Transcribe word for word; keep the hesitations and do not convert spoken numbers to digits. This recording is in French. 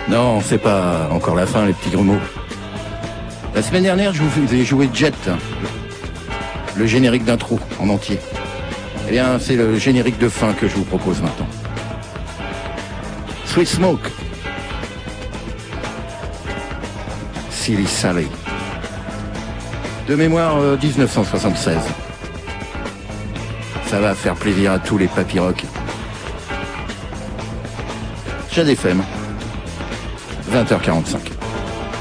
Non, c'est pas encore la fin, les petits grumeaux. La semaine dernière, je vous ai joué Jet, le générique d'intro en entier. Eh bien, c'est le générique de fin que je vous propose maintenant. Sweet Smoke. Silly Sally. De mémoire, euh, dix-neuf cent soixante-seize. Ça va faire plaisir à tous les papy-rock. Jazz F M, vingt heures quarante-cinq.